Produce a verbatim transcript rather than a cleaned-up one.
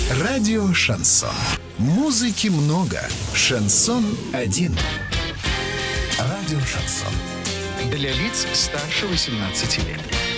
Радио «Шансон». Музыки много, шансон один. Радио «Шансон». Для лиц старше восемнадцати лет.